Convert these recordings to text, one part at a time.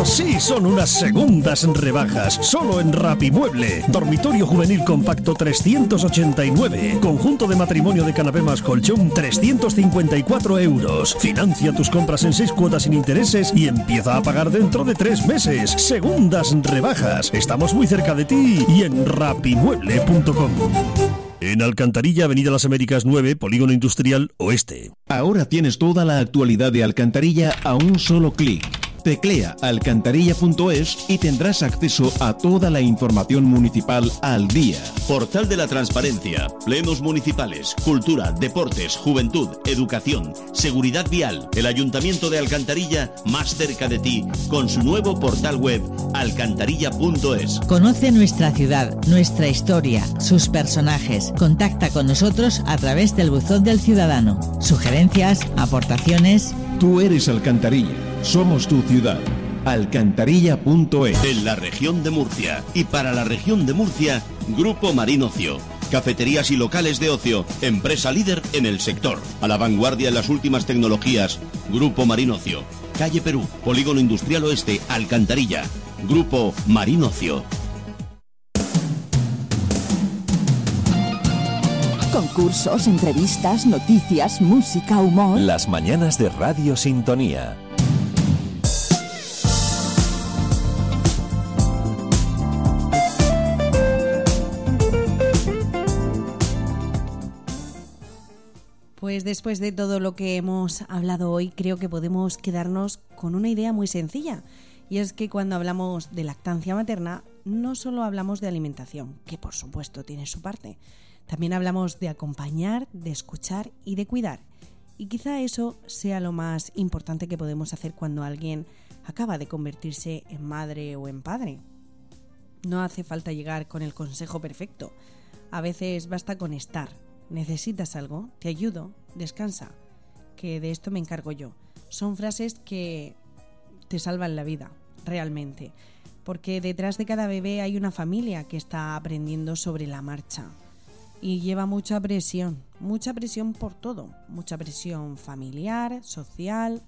Sí, son unas segundas rebajas, solo en Rapimueble. Dormitorio juvenil compacto 389. Conjunto de matrimonio de canapé más colchón 354 euros. Financia tus compras en 6 cuotas sin intereses y empieza a pagar dentro de 3 meses. Segundas rebajas. Estamos muy cerca de ti y en rapimueble.com. En Alcantarilla, Avenida Las Américas 9, Polígono Industrial Oeste. Ahora tienes toda la actualidad de Alcantarilla a un solo clic. Teclea alcantarilla.es y tendrás acceso a toda la información municipal al día. Portal de la Transparencia, plenos municipales, cultura, deportes, juventud, educación, seguridad vial. El Ayuntamiento de Alcantarilla más cerca de ti con su nuevo portal web alcantarilla.es. Conoce nuestra ciudad, nuestra historia, sus personajes. Contacta con nosotros a través del buzón del ciudadano. Sugerencias, aportaciones. Tú eres Alcantarilla. Somos tu ciudad. Alcantarilla.es. En la región de Murcia y para la región de Murcia, Grupo Marín Ocio. Cafeterías y locales de ocio, empresa líder en el sector. A la vanguardia en las últimas tecnologías, Grupo Marín Ocio. Calle Perú, Polígono Industrial Oeste, Alcantarilla. Grupo Marín Ocio. Concursos, entrevistas, noticias, música, humor. Las mañanas de Radio Sintonía. Pues después de todo lo que hemos hablado hoy, creo que podemos quedarnos con una idea muy sencilla. Y es que cuando hablamos de lactancia materna, no solo hablamos de alimentación, que por supuesto tiene su parte. También hablamos de acompañar, de escuchar y de cuidar. Y quizá eso sea lo más importante que podemos hacer cuando alguien acaba de convertirse en madre o en padre. No hace falta llegar con el consejo perfecto. A veces basta con estar. ¿Necesitas algo? Te ayudo. Descansa. Que de esto me encargo yo. Son frases que te salvan la vida, realmente. Porque detrás de cada bebé hay una familia que está aprendiendo sobre la marcha. Y lleva mucha presión por todo. Mucha presión familiar, social,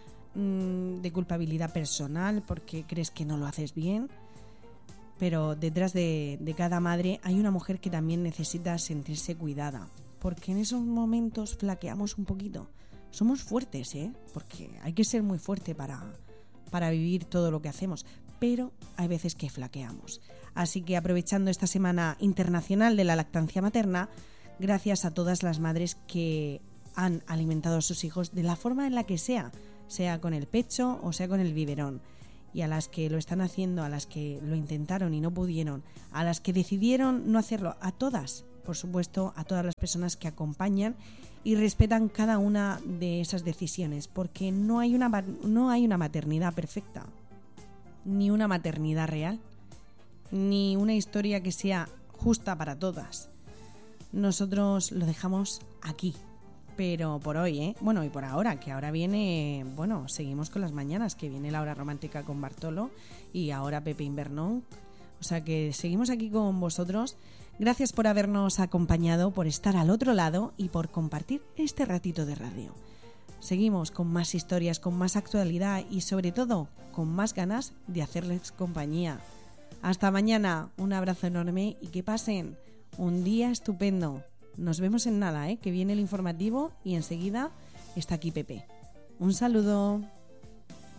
de culpabilidad personal porque crees que no lo haces bien. Pero detrás de cada madre hay una mujer que también necesita sentirse cuidada, porque en esos momentos flaqueamos un poquito. Somos fuertes, porque hay que ser muy fuerte para vivir todo lo que hacemos, pero hay veces que flaqueamos. Así que aprovechando esta Semana Internacional de la Lactancia Materna, gracias a todas las madres que han alimentado a sus hijos de la forma en la que sea con el pecho o sea con el biberón. Y a las que lo están haciendo, a las que lo intentaron y no pudieron, a las que decidieron no hacerlo, a todas, por supuesto, a todas las personas que acompañan y respetan cada una de esas decisiones, porque no hay una maternidad perfecta, ni una maternidad real, ni una historia que sea justa para todas. Nosotros lo dejamos aquí. Pero por hoy, bueno, y por ahora, que ahora viene, bueno, seguimos con las mañanas, que viene la hora romántica con Bartolo y ahora Pepe Invernón. O sea que seguimos aquí con vosotros. Gracias por habernos acompañado, por estar al otro lado y por compartir este ratito de radio. Seguimos con más historias, con más actualidad y sobre todo con más ganas de hacerles compañía. Hasta mañana, un abrazo enorme y que pasen un día estupendo. Nos vemos en nada, que viene el informativo y enseguida está aquí Pepe. Un saludo.